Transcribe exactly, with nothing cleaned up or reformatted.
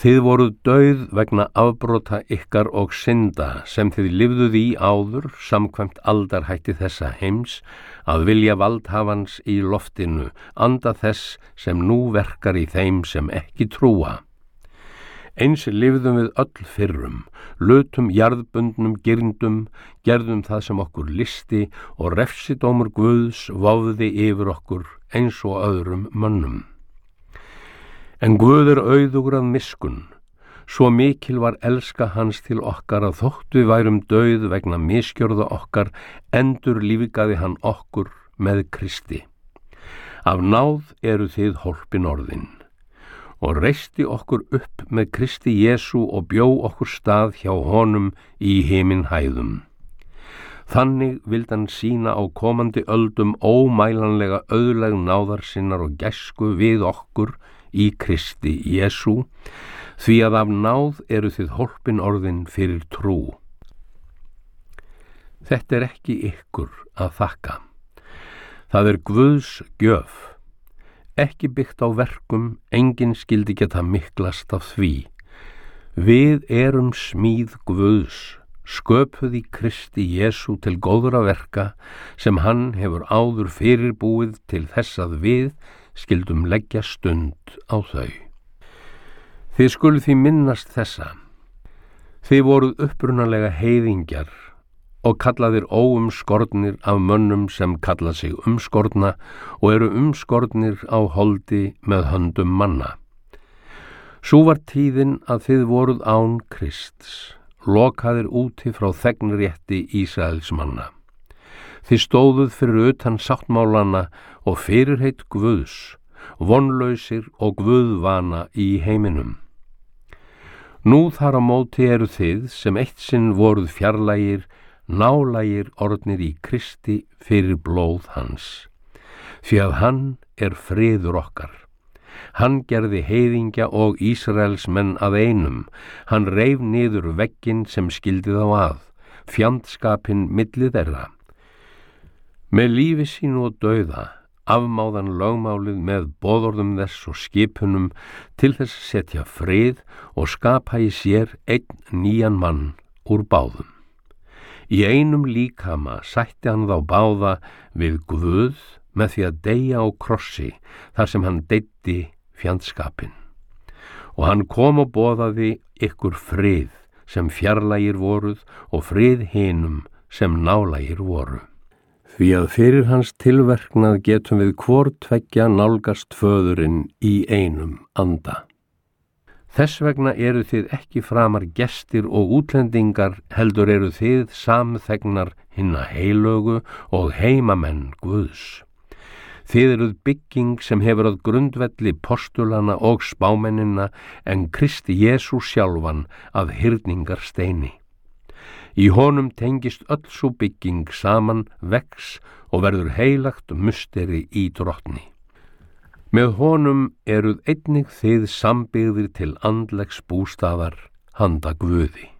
Þið voruð dauð vegna afbrota ykkar og synda sem þið lifðuð í áður samkvæmt aldarhætti þessa heims að vilja valdhafans í loftinu, anda þess sem nú verkar í þeim sem ekki trúa. Eins lifðum við öll fyrrum, lutum jarðbundnum girndum, gerðum það sem okkur listi og refsidómur Guðs vofði yfir okkur eins og öðrum mönnum. En Guð er auðugur að miskunn, svo mikil var elska hans til okkar að þótt við værum dauð vegna misgjörða okkar, endur lífgaði hann okkur með Kristi. Af náð eru þið hólpin orðin, og reisti okkur upp með Kristi Jesú og bjó okkur stað hjá honum í himinhæðum. Þannig vildi hann sýna á komandi öldum ómælanlega auðleg náðar sinnar og gæsku við okkur í Kristi Jesú, því að af náð eru þið hólpin orðin fyrir trú. Þetta er ekki ykkur að þakka. Það er Guðs gjöf, ekki byggt á verkum, enginn skyldi geta miklast af því. Við erum smíð Guðs, sköpuð í Kristi Jesú til góðra verka sem hann hefur áður fyrirbúið til þess að við skildum leggja stund á þau. Þið skuluð því minnast þessa. Þið voruð upprunalega heiðingjar og kallaðir óumskornir af mönnum sem kalla sig umskorna og eru umskornir á holdi með höndum manna. Sú var tíðin að þið voruð án Krists, lokaðir úti frá þegnrétti Ísraels manna. Þið stóðuð fyrir utan sáttmálana og fyrirheit Guðs, vonlausir og guðvana í heiminum. Nú þar á móti eru þið sem eitt sinn voruð fjarlægir, nálægir orðnir í Kristi fyrir blóð hans. Því að hann er friður okkar. Hann gerði heiðingja og Ísraels menn að einum. Hann reif niður vegginn sem skildi þá að, fjandskapinn milli þeirra. Með lífi sínu og dauða afmáðan lögmálið með boðorðum þess og skipunum til þess að setja frið og skapa í sér einn nýjan mann úr báðum. Í einum líkama sætti hann þá báða við Guð með því að deyja á krossi þar sem hann deyddi fjandskapinn. Og hann kom og boðaði ykkur frið sem fjarlægir voruð og frið hinum sem nálægir voru. Því að fyrir hans tilverknað getum við hvor tveggja nálgast föðurinn í einum anda. Þess vegna eru þið ekki framar gestir og útlendingar, heldur eru þið samþegnar hinna heilögu og heimamenn Guðs. Þið eruð bygging sem hefur að grundvelli postulana og spámennina en Kristi Jesú sjálfan að hyrningarsteini. Í honum tengist öll sú bygging saman, vex og verður heilagt musteri í drottni. Með honum eruð einnig þið sambyggðir til andlegs bústaðar handa Guði.